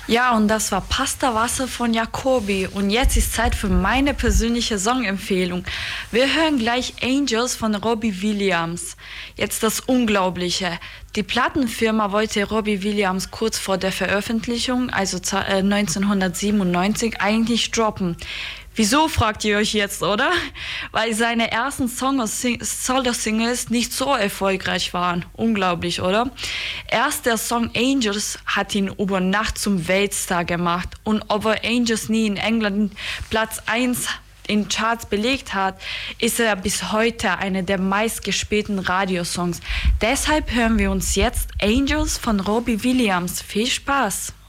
Ja, und das war Pasta Wasser von Jacobi. Und jetzt ist Zeit für meine persönliche Songempfehlung. Wir hören gleich Angels von Robbie Williams. Jetzt das Unglaubliche. Die Plattenfirma wollte Robbie Williams kurz vor der Veröffentlichung, also 1997, eigentlich droppen. Wieso, fragt ihr euch jetzt, oder? Weil seine ersten Solo-Singles nicht so erfolgreich waren. Unglaublich, oder? Erst der Song Angels hat ihn über Nacht zum Weltstar gemacht. Und obwohl Angels nie in England Platz 1 in Charts belegt hat, ist er bis heute einer der meistgespielten Radiosongs. Deshalb hören wir uns jetzt Angels von Robbie Williams. Viel Spaß!